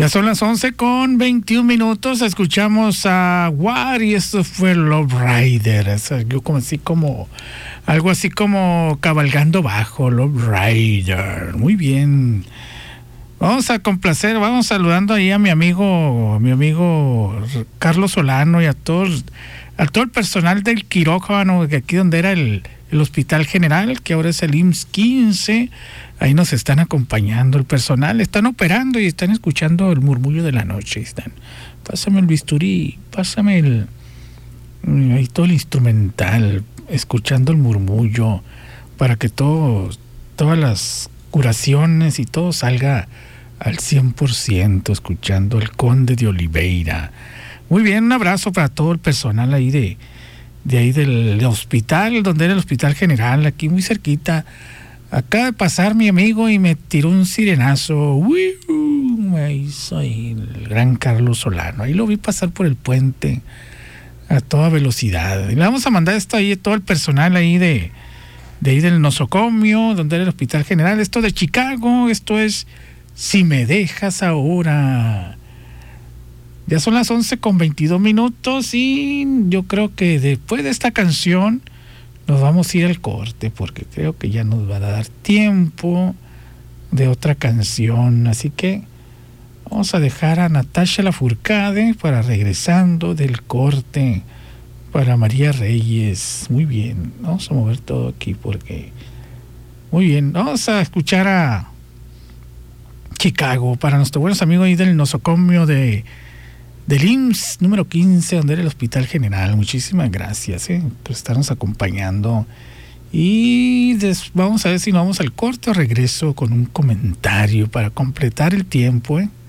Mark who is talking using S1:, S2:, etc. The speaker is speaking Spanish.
S1: Ya son las 11:21. Escuchamos a War y esto fue Love Rider. Es algo así como cabalgando bajo, Love Rider. Muy bien. Vamos a complacer, vamos saludando ahí a mi amigo Carlos Solano y a todo el personal del quirófano, que aquí donde era el Hospital General, que ahora es el IMSS 15. Ahí nos están acompañando el personal, están operando y están escuchando el murmullo de la noche. Pásame el bisturí, pásame ahí todo el instrumental, escuchando el murmullo, para que todas las curaciones y todo salga al 100%, escuchando el Conde de Oliveira. Muy bien, un abrazo para todo el personal ahí de ahí del hospital, donde era el Hospital General, aquí muy cerquita. Acaba de pasar mi amigo y me tiró un sirenazo. Me hizo ahí el gran Carlos Solano. Ahí lo vi pasar por el puente a toda velocidad. Y le vamos a mandar esto ahí a todo el personal ahí de ahí del nosocomio, donde era el Hospital General. Esto de Chicago, esto es Si me dejas ahora. Ya son las 11:22 y yo creo que después de esta canción nos vamos a ir al corte, porque creo que ya nos va a dar tiempo de otra canción. Así que vamos a dejar a Natasha Lafourcade para regresando del corte, para María Reyes. Muy bien, vamos a mover todo aquí porque... Muy bien, vamos a escuchar a Chicago para nuestros buenos amigos ahí del nosocomio del IMSS número 15, donde era el Hospital General. Muchísimas gracias por estarnos acompañando. Y vamos a ver si nos vamos al corte o regreso con un comentario para completar el tiempo.